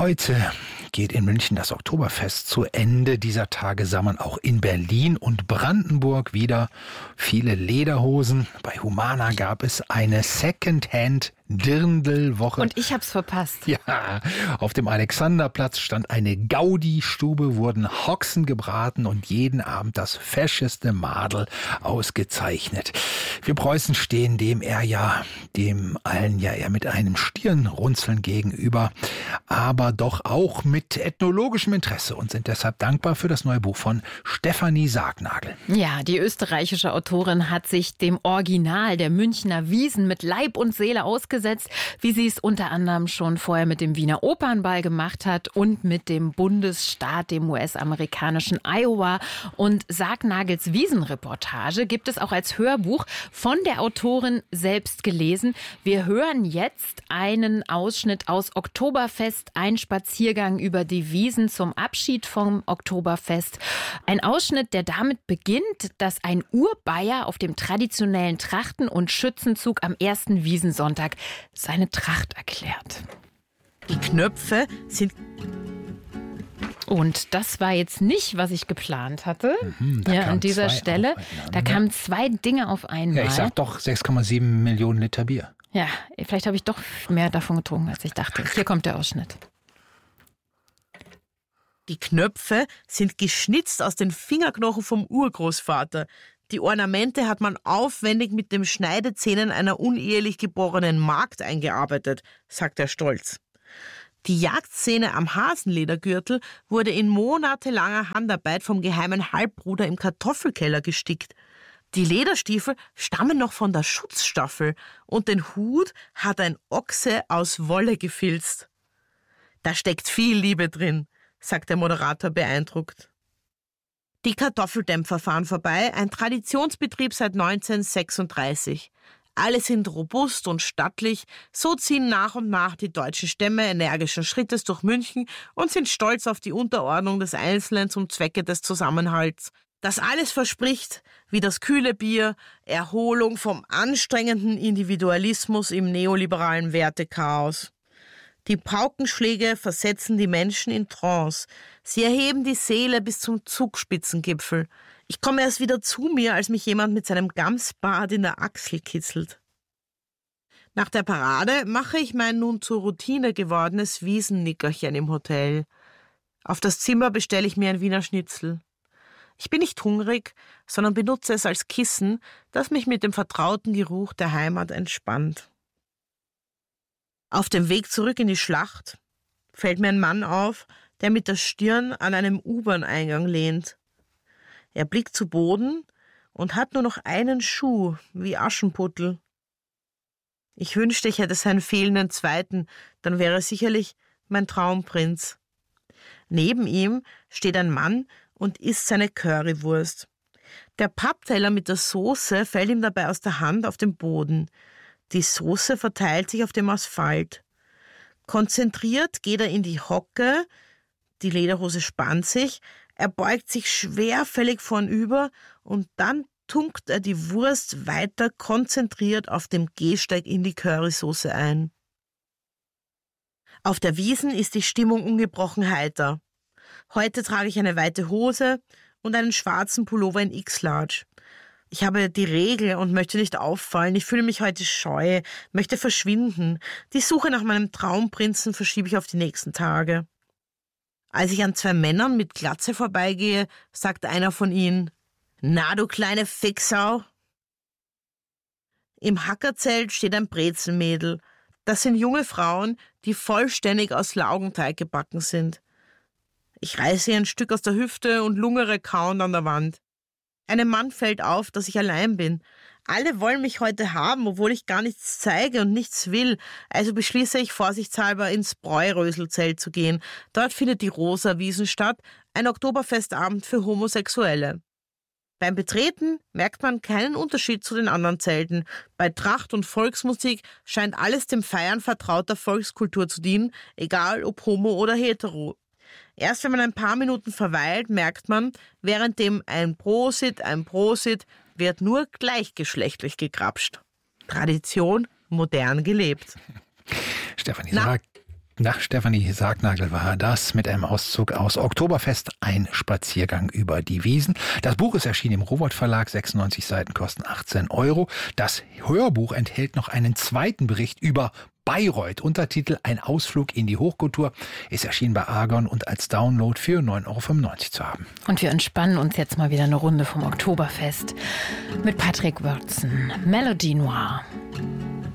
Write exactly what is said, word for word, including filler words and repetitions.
Heute geht in München das Oktoberfest zu Ende. Dieser Tage sah man auch in Berlin und Brandenburg wieder viele Lederhosen. Bei Humana gab es eine Secondhand Dirndl-Woche. Und ich hab's verpasst. Ja, auf dem Alexanderplatz stand eine Gaudi-Stube, wurden Haxen gebraten und jeden Abend das fescheste Madel ausgezeichnet. Wir Preußen stehen dem eher ja, dem allen ja eher mit einem Stirnrunzeln gegenüber, aber doch auch mit ethnologischem Interesse und sind deshalb dankbar für das neue Buch von Stefanie Sargnagel. Ja, die österreichische Autorin hat sich dem Original der Münchner Wiesn mit Leib und Seele ausgesetzt, wie sie es unter anderem schon vorher mit dem Wiener Opernball gemacht hat und mit dem Bundesstaat, dem U S-amerikanischen Iowa. Und Sargnagels Wiesn-Reportage gibt es auch als Hörbuch von der Autorin selbst gelesen. Wir hören jetzt einen Ausschnitt aus Oktoberfest, ein Spaziergang über die Wiesn zum Abschied vom Oktoberfest. Ein Ausschnitt, der damit beginnt, dass ein Urbayer auf dem traditionellen Trachten- und Schützenzug am ersten Wiesnsonntag seine Tracht erklärt. Die Knöpfe sind... Und das war jetzt nicht, was ich geplant hatte. Mhm, ja, an dieser Stelle. Da kamen zwei Dinge auf einmal. Ja, ich sag doch sechs Komma sieben Millionen Liter Bier. Ja, vielleicht habe ich doch mehr davon getrunken, als ich dachte. Hier kommt der Ausschnitt. Die Knöpfe sind geschnitzt aus den Fingerknochen vom Urgroßvater. Die Ornamente hat man aufwendig mit den Schneidezähnen einer unehelich geborenen Magd eingearbeitet, sagt er stolz. Die Jagdszene am Hasenledergürtel wurde in monatelanger Handarbeit vom geheimen Halbbruder im Kartoffelkeller gestickt. Die Lederstiefel stammen noch von der Schutzstaffel und den Hut hat ein Ochse aus Wolle gefilzt. Da steckt viel Liebe drin, sagt der Moderator beeindruckt. Die Kartoffeldämpfer fahren vorbei, ein Traditionsbetrieb seit neunzehnhundertsechsunddreißig. Alle sind robust und stattlich, so ziehen nach und nach die deutschen Stämme energischen Schrittes durch München und sind stolz auf die Unterordnung des Einzelnen zum Zwecke des Zusammenhalts. Das alles verspricht, wie das kühle Bier, Erholung vom anstrengenden Individualismus im neoliberalen Wertechaos. Die Paukenschläge versetzen die Menschen in Trance. Sie erheben die Seele bis zum Zugspitzengipfel. Ich komme erst wieder zu mir, als mich jemand mit seinem Gamsbart in der Achsel kitzelt. Nach der Parade mache ich mein nun zur Routine gewordenes Wiesennickerchen im Hotel. Auf das Zimmer bestelle ich mir ein Wiener Schnitzel. Ich bin nicht hungrig, sondern benutze es als Kissen, das mich mit dem vertrauten Geruch der Heimat entspannt. Auf dem Weg zurück in die Schlacht fällt mir ein Mann auf, der mit der Stirn an einem U-Bahn-Eingang lehnt. Er blickt zu Boden und hat nur noch einen Schuh, wie Aschenputtel. Ich wünschte, ich hätte seinen fehlenden zweiten, dann wäre er sicherlich mein Traumprinz. Neben ihm steht ein Mann und isst seine Currywurst. Der Pappteller mit der Soße fällt ihm dabei aus der Hand auf den Boden. Die Soße verteilt sich auf dem Asphalt. Konzentriert geht er in die Hocke, die Lederhose spannt sich, er beugt sich schwerfällig vornüber und dann tunkt er die Wurst weiter konzentriert auf dem Gehsteig in die Currysoße ein. Auf der Wiesn ist die Stimmung ungebrochen heiter. Heute trage ich eine weite Hose und einen schwarzen Pullover in X-Large. Ich habe die Regel und möchte nicht auffallen. Ich fühle mich heute scheu, möchte verschwinden. Die Suche nach meinem Traumprinzen verschiebe ich auf die nächsten Tage. Als ich an zwei Männern mit Glatze vorbeigehe, sagt einer von ihnen: »Na, du kleine Fixau!« Im Hackerzelt steht ein Brezelmädel. Das sind junge Frauen, die vollständig aus Laugenteig gebacken sind. Ich reiße ihr ein Stück aus der Hüfte und lungere kauend an der Wand. Einem Mann fällt auf, dass ich allein bin. Alle wollen mich heute haben, obwohl ich gar nichts zeige und nichts will. Also beschließe ich vorsichtshalber ins Bräuröselzelt zu gehen. Dort findet die Rosa Wiesn statt, ein Oktoberfestabend für Homosexuelle. Beim Betreten merkt man keinen Unterschied zu den anderen Zelten. Bei Tracht und Volksmusik scheint alles dem Feiern vertrauter Volkskultur zu dienen, egal ob homo oder hetero. Erst wenn man ein paar Minuten verweilt, merkt man, währenddem ein Prosit, ein Prosit, wird nur gleichgeschlechtlich gegrapscht. Tradition modern gelebt. Stefanie Na, Sarg Nach Stefanie Sargnagel war das mit einem Auszug aus Oktoberfest, ein Spaziergang über die Wiesn. Das Buch ist erschienen im Rowohlt Verlag, sechsundneunzig Seiten kosten achtzehn Euro. Das Hörbuch enthält noch einen zweiten Bericht über Bayreuth, Untertitel Ein Ausflug in die Hochkultur, ist erschienen bei Argon und als Download für neun Euro fünfundneunzig zu haben. Und wir entspannen uns jetzt mal wieder eine Runde vom Oktoberfest mit Patrick Wörtzen, Melody Noir.